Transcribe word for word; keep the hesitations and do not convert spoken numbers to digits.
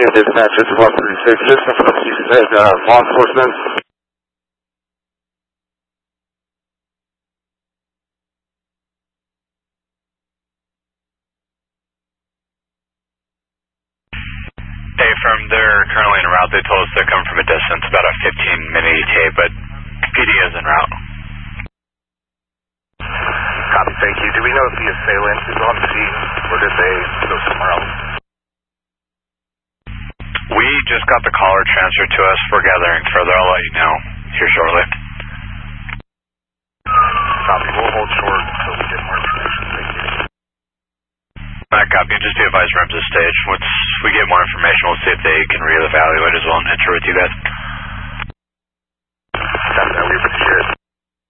California dispatch, this is one thirty-six, just in front of you said, uh, law enforcement. Hey, from they're currently en route. They told us they're coming from a distance, about a fifteen minute E T A, but P D is en route. Copy, thank you. Do we know if the assailant is on scene, or did they go somewhere else? We just got the caller transferred to us. We're gathering further. I'll let you know here shortly. Copy, we'll hold short until we get more information. Thank you. Not copy, just be advised we're up to the stage. Once we get more information, we'll see if they can re-evaluate as well and enter with you guys.